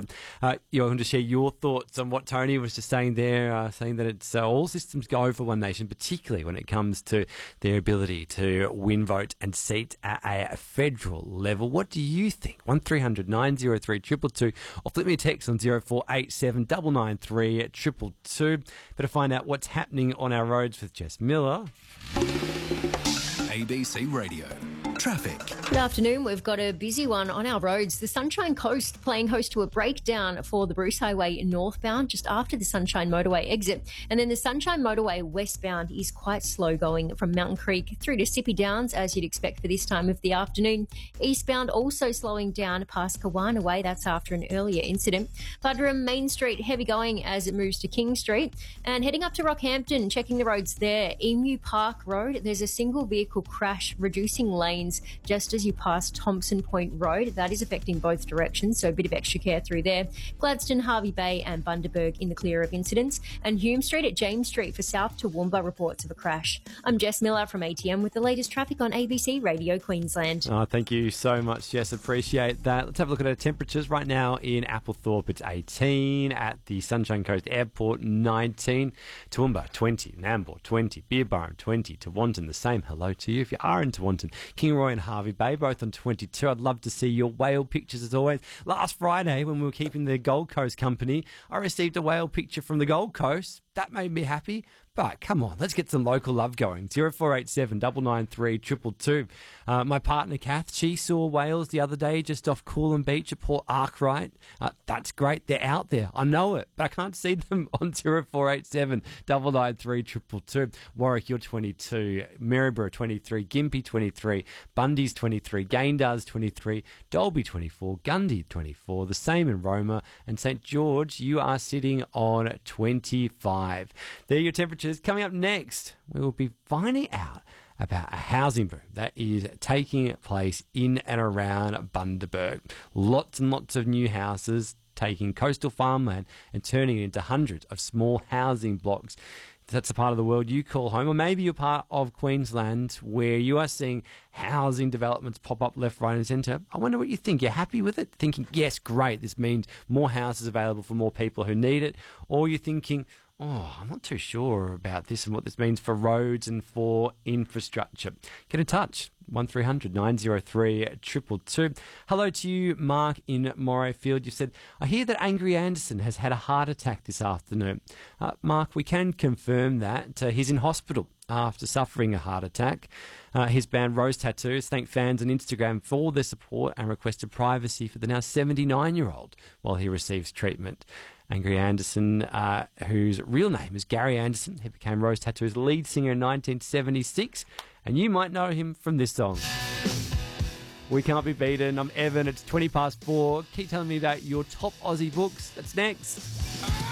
You want to share your thoughts on what Tony was just saying there, saying that it's all systems go for One Nation, particularly when it comes to their ability to win, vote and seat at a federal level. What do you think? 1300 903 222 or flip me a text on 0487 993 222. Better find out what's happening on our roads with Jess Miller. ABC Radio. Traffic. Good afternoon. We've got a busy one on our roads. The Sunshine Coast playing host to a breakdown for the Bruce Highway northbound just after the Sunshine Motorway exit. And then the Sunshine Motorway westbound is quite slow going from Mountain Creek through to Sippy Downs, as you'd expect for this time of the afternoon. Eastbound also slowing down past Kawana Way. That's after an earlier incident. Buderim Main Street heavy going as it moves to King Street. And heading up to Rockhampton, checking the roads there. Emu Park Road, there's a single vehicle crash reducing lanes just as you pass Thompson Point Road. That is affecting both directions, so a bit of extra care through there. Gladstone, Harvey Bay and Bundaberg in the clear of incidents. And Hume Street at James Street for South Toowoomba reports of a crash. I'm Jess Miller from ATM with the latest traffic on ABC Radio Queensland. Oh, thank you so much, Jess. Appreciate that. Let's have a look at our temperatures right now in Applethorpe. It's 18, at the Sunshine Coast Airport 19, Toowoomba 20, Nambour 20, Beerburrum 20, Tewantin the same. Hello to you if you are in Tewantin. Kingaroy and Harvey Bay both on 22. I'd love to see your whale pictures as always. Last Friday when we were keeping the Gold Coast company, I received a whale picture from the Gold Coast. That made me happy. But come on, let's get some local love going. 0487 993 222. My partner Kath, she saw whales the other day just off Coolum Beach at Port Arkwright. That's great. They're out there. I know it, but I can't see them on 0487 993 222. Warwick, you're 22. Maryborough 23. Gympie 23. Bundy's 23. Gayndar's 23. Dalby 24. Gundy 24. The same in Roma. And St George, you are sitting on 25. There are your temperatures. Coming up next, we will be finding out about a housing boom that is taking place in and around Bundaberg. Lots and lots of new houses taking coastal farmland and turning it into hundreds of small housing blocks. That's a part of the world you call home, or maybe you're part of Queensland where you are seeing housing developments pop up left, right and centre. I wonder what you think. You're happy with it? Thinking, yes, great, this means more houses available for more people who need it. Or you're thinking, oh, I'm not too sure about this and what this means for roads and for infrastructure. Get in touch. 1300 903 222. Hello to you, Mark in Morayfield. You said, I hear that Angry Anderson has had a heart attack this afternoon. Mark, we can confirm that. He's in hospital after suffering a heart attack. His band Rose Tattoos thanked fans on Instagram for their support and requested privacy for the now 79-year-old while he receives treatment. Angry Anderson, whose real name is Gary Anderson, he became Rose Tattoo's lead singer in 1976, and you might know him from this song. We Can't Be Beaten. I'm Evan. It's 4:20. Keep telling me about your top Aussie books. That's next.